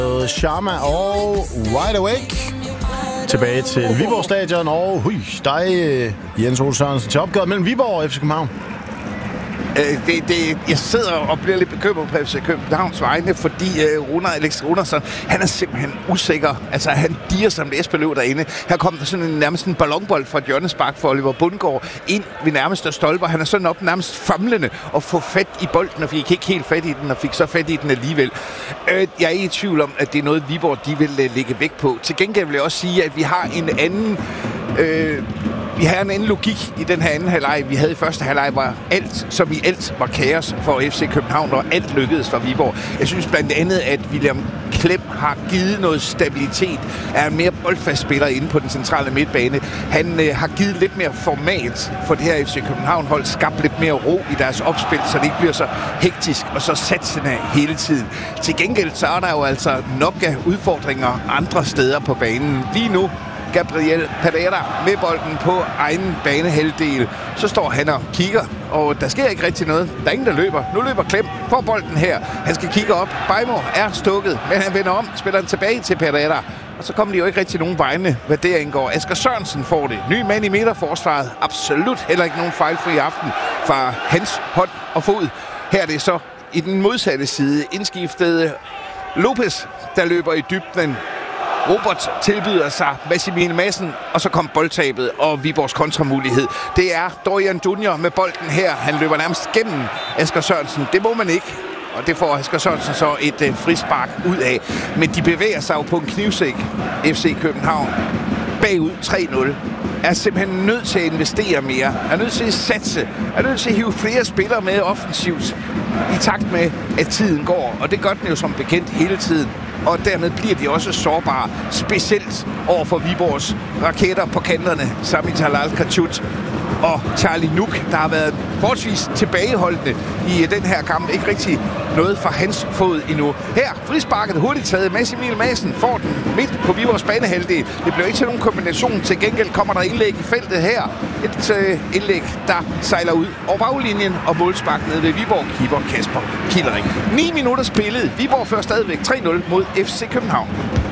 Sharma og Wide Awake. Tilbage til Viborg Stadion og dig, Jens Ole Sørensen, til opgøret mellem Viborg og FC København. Jeg sidder og bliver lidt bekymret på FC Københavns vegne, fordi Alex Runarsson, han er simpelthen usikker. Altså, han diger som et esbeløv derinde. Her kom der sådan nærmest en ballonbold fra et hjørnespark for Oliver Bundgaard ind ved nærmeste stolper. Han er sådan op nærmest famlende og få fat i bolden, og fik ikke helt fat i den, og fik så fat i den alligevel. Jeg er ikke i tvivl om, at det er noget, Viborg de vil lægge vægt på. Til gengæld vil jeg også sige, at vi har en anden... Vi har en anden logik i den her anden halvleg. Vi havde i første halvleg, var alt, som i alt var kaos for FC København, og alt lykkedes for Viborg. Jeg synes blandt andet, at William Klem har givet noget stabilitet, er en mere boldfast spiller inde på den centrale midtbane. Han har givet lidt mere format for det her FC København-hold, skabt lidt mere ro i deres opspil, så det ikke bliver så hektisk og så satsende hele tiden. Til gengæld så er der jo altså nok af udfordringer andre steder på banen. Lige nu Gabriel Pereira med bolden på egen banehalvdel. Så står han og kigger, og der sker ikke rigtig noget. Der er ingen, der løber. Nu løber Klem på bolden her. Han skal kigge op. Bajmo er stukket, men han vender om, spiller den tilbage til Pereira. Og så kommer de jo ikke rigtig nogen vegne, hvad det indgår. Asger Sørensen får det. Ny mand i midterforsvaret. Absolut heller ikke nogen fejlfri aften fra hans hånd og fod. Her er det så i den modsatte side indskiftet Lopez, der løber i dybden. Robert tilbyder sig Massimilian Madsen, og så kom boldtabet og Viborgs kontramulighed. Det er Dorian Junior med bolden her. Han løber nærmest gennem Asger Sørensen. Det må man ikke, og det får Asger Sørensen så et frispark ud af. Men de bevæger sig jo på en knivsæk, FC København. Bagud 3-0. Er simpelthen nødt til at investere mere. Er nødt til at satse. Er nødt til at hive flere spillere med offensivt i takt med, at tiden går. Og det gør den jo som bekendt hele tiden. Og dermed bliver de også sårbare, specielt over for Viborgs raketter på kanterne, Sami Talal Kachut og Charlie Nuk, der har været forholdsvis tilbageholdende i den her kamp. Ikke rigtig noget fra hans fod endnu. Her, frisparket hurtigt taget. Massimilian Madsen får den midt på Viborgs banehalvdel. Det bliver ikke til nogen kombination. Til gengæld kommer der indlæg i feltet her. Et indlæg, der sejler ud over baglinjen og målspark nede ved Viborg-keeper Kasper Kielerich. 9 minutter spillet. Viborg fører stadigvæk 3-0 mod FC København.